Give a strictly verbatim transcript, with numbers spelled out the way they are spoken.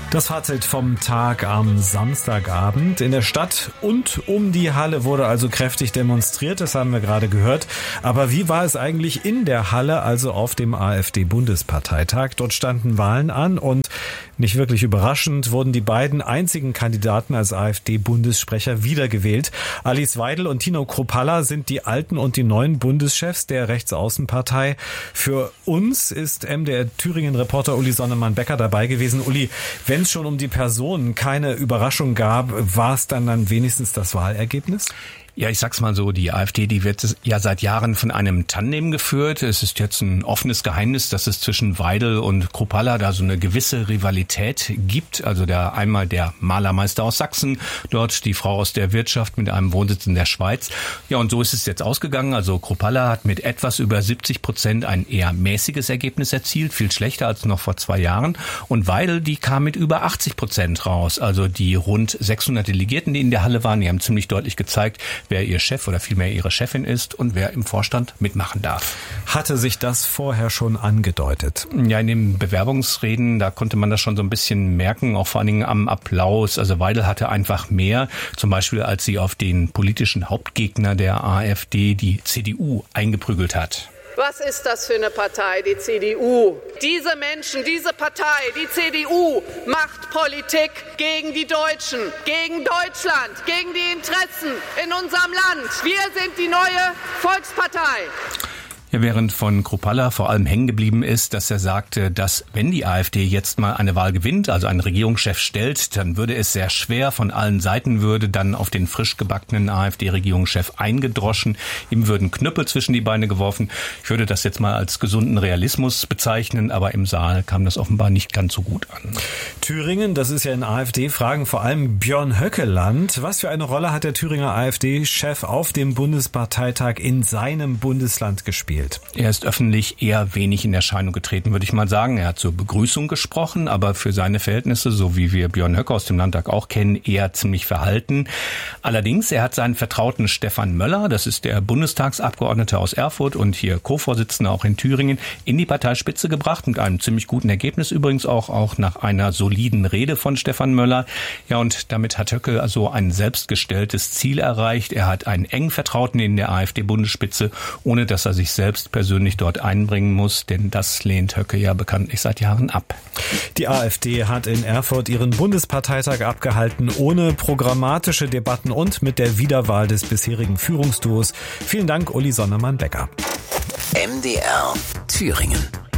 Das Fazit vom Tag am Samstagabend. In der Stadt und um die Halle wurde also kräftig demonstriert, das haben wir gerade gehört. Aber wie war es eigentlich in der Halle, also auf dem AfD-Bundesparteitag? Dort standen Wahlen an und nicht wirklich überraschend wurden die beiden einzigen Kandidaten als AfD-Bundessprecher wiedergewählt. Alice Weidel und Tino Kruppalla sind die alten und die neuen Bundeschefs der Rechtsaußenpartei. Für uns ist M D R-Thüringen-Reporter Uli Sonnemann-Becker dabei gewesen. Uli, wenn es schon um die Personen keine Überraschung gab, war es dann dann wenigstens das Wahlergebnis? Ja, ich sag's mal so, die AfD, die wird ja seit Jahren von einem Tandem geführt. Es ist jetzt ein offenes Geheimnis, dass es zwischen Weidel und Kruppalla da so eine gewisse Rivalität gibt. Also der einmal der Malermeister aus Sachsen, dort die Frau aus der Wirtschaft mit einem Wohnsitz in der Schweiz. Ja, und so ist es jetzt ausgegangen. Also Kruppalla hat mit etwas über siebzig Prozent ein eher mäßiges Ergebnis erzielt, viel schlechter als noch vor zwei Jahren. Und Weidel, die kam mit über achtzig Prozent raus. Also die rund sechshundert Delegierten, die in der Halle waren, die haben ziemlich deutlich gezeigt, wer ihr Chef oder vielmehr ihre Chefin ist und wer im Vorstand mitmachen darf. Hatte sich das vorher schon angedeutet? Ja, in den Bewerbungsreden, da konnte man das schon so ein bisschen merken, auch vor allen Dingen am Applaus. Also Weidel hatte einfach mehr, zum Beispiel als sie auf den politischen Hauptgegner der AfD, die C D U, eingeprügelt hat. Was ist das für eine Partei, die C D U? Diese Menschen, diese Partei, die C D U, macht Politik gegen die Deutschen, gegen Deutschland, gegen die Interessen in unserem Land. Wir sind die neue Volkspartei. Ja, während von Kruppalla vor allem hängen geblieben ist, dass er sagte, dass wenn die AfD jetzt mal eine Wahl gewinnt, also einen Regierungschef stellt, dann würde es sehr schwer, von allen Seiten würde dann auf den frisch gebackenen AfD-Regierungschef eingedroschen, ihm würden Knüppel zwischen die Beine geworfen. Ich würde das jetzt mal als gesunden Realismus bezeichnen, aber im Saal kam das offenbar nicht ganz so gut an. Thüringen, das ist ja in AfD-Fragen vor allem Björn Höckeland. Was für eine Rolle hat der Thüringer AfD-Chef auf dem Bundesparteitag in seinem Bundesland gespielt? Er ist öffentlich eher wenig in Erscheinung getreten, würde ich mal sagen. Er hat zur Begrüßung gesprochen, aber für seine Verhältnisse, so wie wir Björn Höcke aus dem Landtag auch kennen, eher ziemlich verhalten. Allerdings, er hat seinen Vertrauten Stefan Möller, das ist der Bundestagsabgeordnete aus Erfurt und hier Co-Vorsitzender auch in Thüringen, in die Parteispitze gebracht, mit einem ziemlich guten Ergebnis übrigens auch, auch nach einer soliden Rede von Stefan Möller. Ja, und damit hat Höcke also ein selbstgestelltes Ziel erreicht. Er hat einen engen Vertrauten in der AfD-Bundesspitze, ohne dass er sich selbst persönlich dort einbringen muss, denn das lehnt Höcke ja bekanntlich seit Jahren ab. Die AfD hat in Erfurt ihren Bundesparteitag abgehalten, ohne programmatische Debatten und mit der Wiederwahl des bisherigen Führungsduos. Vielen Dank, Uli Sonnemann-Becker. M D R Thüringen.